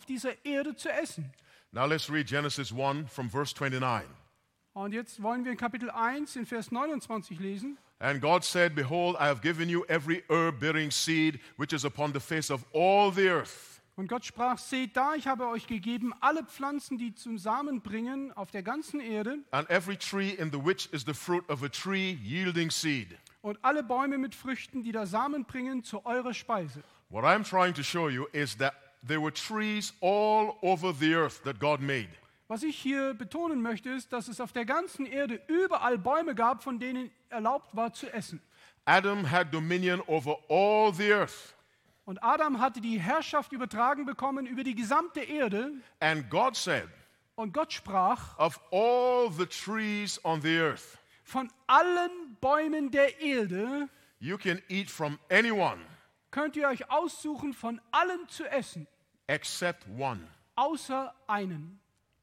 dieser Erde zu essen. Now let's read Genesis 1 from verse 29. Und jetzt wollen wir in Kapitel 1 in Vers 29 lesen. And God said, Behold, I have given you every herb-bearing seed which is upon the face of all the earth. Und Gott sprach, seht da, ich habe euch gegeben alle Pflanzen, die zum Samen bringen auf der ganzen Erde And every tree in the which is the fruit of a tree yielding seed. und alle Bäume mit Früchten, die da Samen bringen, zu eurer Speise. What I'm trying to show you is that there were trees all over the earth that God made. Was ich hier betonen möchte, ist, dass es auf der ganzen Erde überall Bäume gab, von denen erlaubt war zu essen. Adam had dominion over all the earth. Und Adam hatte die Herrschaft übertragen bekommen über die gesamte Erde. And God said, Und Gott sprach, of all the trees on the earth, von allen Bäumen der Erde you can eat from any one könnt ihr euch aussuchen, von allen zu essen, except one. außer einen.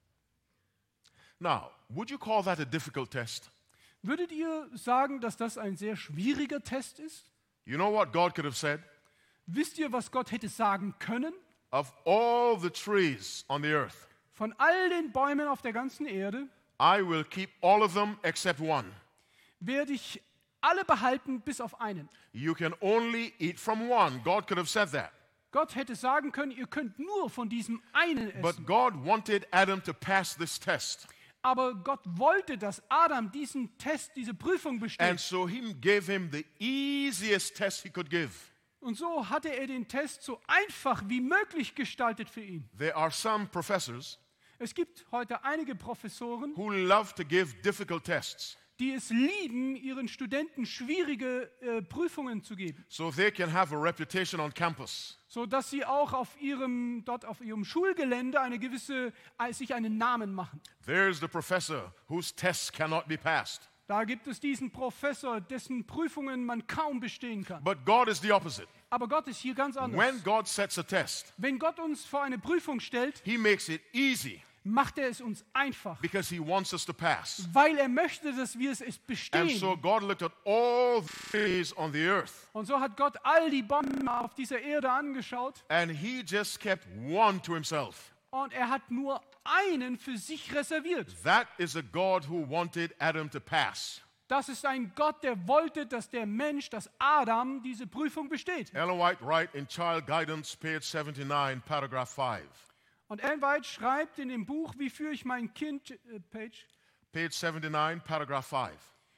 Now, would you call that a difficult test? Würdet ihr sagen, dass das ein sehr schwieriger Test ist? You know what God could have said? Wisst ihr, was Gott hätte sagen können? Of all the trees on the earth, Von all den Bäumen auf der ganzen Erde I will keep all of them except one. werde ich alle behalten, bis auf einen. You can only eat from one. God could have said that. Gott hätte sagen können, ihr könnt nur von diesem einen essen. But God wanted Adam to pass this test. Aber Gott wollte, dass Adam diesen Test, diese Prüfung And besteht. so he gave him the easiest test he could give. Und so hatte er den Test so einfach wie möglich gestaltet für ihn. There are some professors Es gibt heute einige Professoren, who love to give difficult tests die es lieben, ihren Studenten schwierige Prüfungen zu geben, so they can have a reputation on campus. sodass sie auch dort auf ihrem Schulgelände sich einen Namen machen. There's the professor whose tests cannot be passed. Da gibt es diesen Professor, dessen Prüfungen man kaum bestehen kann. But God is the opposite. Aber Gott ist hier ganz anders. When God sets a test, Wenn Gott uns vor eine Prüfung stellt, he makes it easy macht er es uns einfach, because he wants us to pass. weil er möchte, dass wir es And bestehen. so God looked at all the trees on the earth Und so hat Gott all die Bäume auf dieser Erde angeschaut and he just kept one to himself. und er hat nur einen für sich reserviert. That is a God who wanted Adam to pass. Das ist ein Gott, der wollte, dass der Mensch, dass Adam diese Prüfung besteht. Ellen White writes in Child Guidance, page 79, paragraph 5. Und Ellen White schreibt in dem Buch, wie führe ich mein Kind, Page 79, paragraph 5.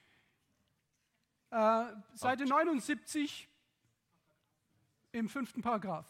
Seite 79 im 5. Paragraph.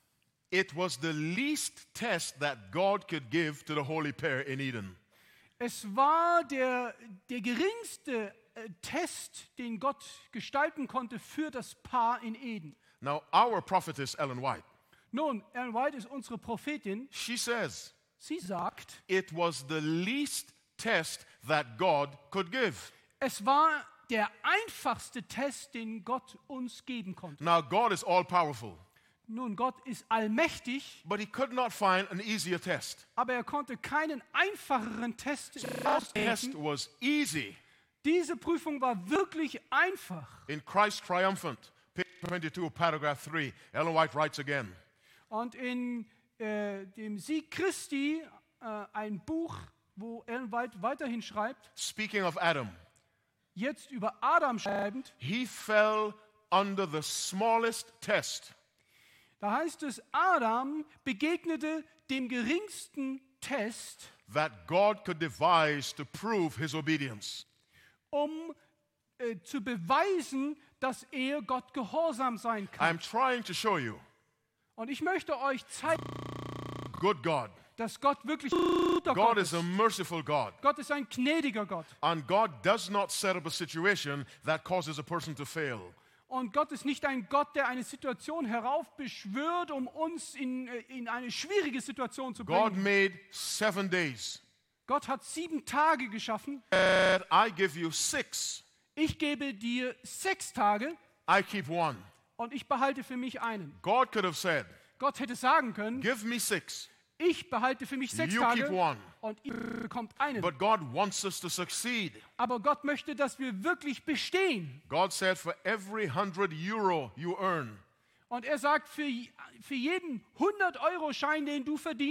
It was the least test that God could give to the holy pair in Eden. Es war der geringste Test, den Gott gestalten konnte für das Paar in Eden. Now, our prophetess, Ellen White, Nun, Ellen White ist unsere Prophetin. she says Sie sagt, it was the least test that God could give. es war der einfachste Test, den Gott uns geben konnte. Now, God is all powerful, Nun, Gott ist allmächtig, but he could not find an easier test. aber er konnte keinen einfacheren Test Test ausdenken. was easy. Diese Prüfung war wirklich einfach. In Christ Triumphant, page 22, paragraph 3, Ellen White writes again. Und in dem Sieg Christi, ein Buch, wo Ellen White weiterhin schreibt, Speaking of Adam, jetzt über Adam schreibend, he fell under the smallest test. da heißt es, Adam begegnete dem geringsten Test, That God could devise to prove his obedience. um zu beweisen, dass er Gott gehorsam sein kann. I'm trying to show you, Und ich möchte euch zeigen, good God. dass Gott wirklich guter God Gott is ist. a merciful God. Gott ist ein gnädiger Gott. And God does not set up a situation that causes a person to fail. Und Gott ist nicht ein Gott, der eine Situation heraufbeschwört, um uns in eine schwierige Situation zu God bringen. made 7 days. Gott hat 7 Tage geschaffen. And I give you 6. Ich gebe dir 6 Tage I keep 1. und ich behalte für mich einen. God could have said, Gott hätte sagen können, give me 6. ich behalte für mich 6 You Tage keep 1. und ihr bekommt einen. But God wants us to succeed. Aber Gott möchte, dass wir wirklich bestehen. God said, for every 100 euro you earn, Und er sagt, für jeden 100-Euro-Schein, den du verdienst,